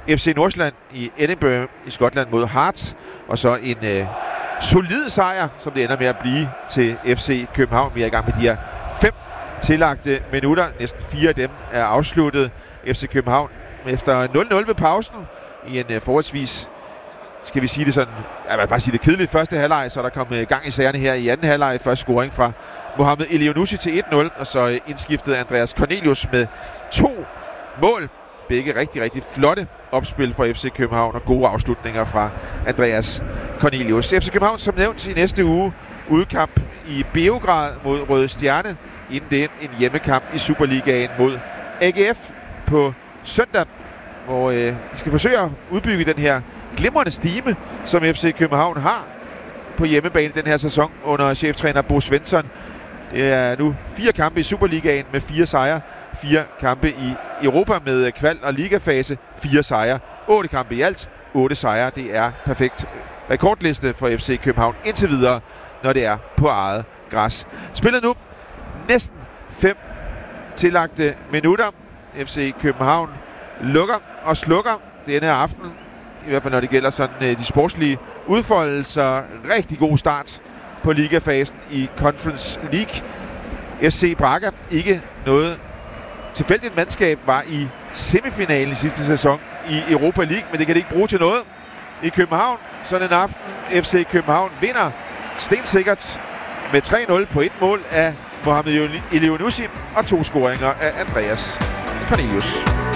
FC Nordsjælland i Edinburgh i Skotland mod Hearts. Og så en solid sejr, som det ender med at blive til FC København. Vi er i gang med de her 5 tillagte minutter. Næsten 4 af dem er afsluttet. FC København efter 0-0 ved pausen i en forholdsvis, skal vi sige det sådan, jeg vil bare sige det kedeligt første halvleg, så der kom gang i sagerne her i anden halvleg. Først scoring fra Mohamed Elyounoussi til 1-0, og så indskiftet Andreas Cornelius med 2 mål. Begge rigtig, rigtig flotte opspil fra FC København og gode afslutninger fra Andreas Cornelius. FC København, som nævnt, i næste uge udkamp i Beograd mod Røde Stjerne, inden det en hjemmekamp i Superligaen mod AGF på søndag, hvor de skal forsøge at udbygge den her glimrende stime, som FC København har på hjemmebane den her sæson under cheftræner Bo Svensson. Det er nu 4 kampe i Superligaen med 4 sejre, 4 kampe i Europa med kval- og ligafase, 4 sejre, 8 kampe i alt, 8 sejre. Det er perfekt rekordliste for FC København indtil videre, når det er på eget græs. Spillet nu næsten 5 tillagte minutter. FC København lukker og slukker denne aften, i hvert fald når det gælder sådan de sportslige udfoldelser. Rigtig god start på ligafasen i Conference League. SC Braga, ikke noget tilfældigt mandskab, var i semifinalen i sidste sæson i Europa League, men det kan det ikke bruge til noget i København. Sådan en aften. FC København vinder stensikkert med 3-0 på 1 mål af Mohamed Elyounoussi og 2 scoringer af Andreas Cornelius.